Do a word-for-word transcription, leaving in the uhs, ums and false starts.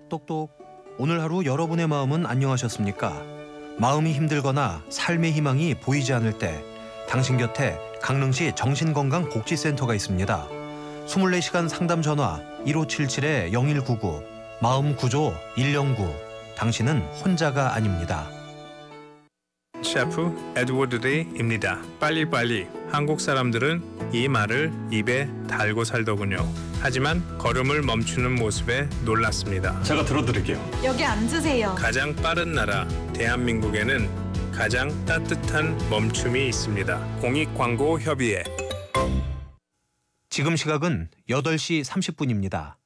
똑똑똑. 오늘 하루 여러분의 마음은 안녕하셨습니까? 마음이 힘들거나 삶의 희망이 보이지 않을 때 당신 곁에 강릉시 정신건강복지센터가 있습니다. 이십사 시간 상담 전화 일오칠칠 영일구구, 마음구조 일영구. 당신은 혼자가 아닙니다. 셰프 에드워드 데이입니다. 빨리빨리. 한국 사람들은 이 말을 입에 달고 살더군요. 하지만 걸음을 멈추는 모습에 놀랐습니다. 제가 들어드릴게요. 여기 앉으세요. 가장 빠른 나라 대한민국에는 가장 따뜻한 멈춤이 있습니다. 공익광고협의회. 지금 시각은 여덟 시 삼십 분입니다.